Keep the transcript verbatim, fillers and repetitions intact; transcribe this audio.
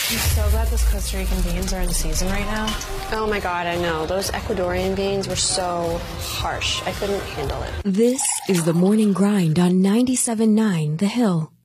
I'm so glad those Costa Rican beans are in season right now. Oh my God, I know. Those Ecuadorian beans were so harsh. I couldn't handle it. This is The Morning Grind on ninety-seven point nine The Hill.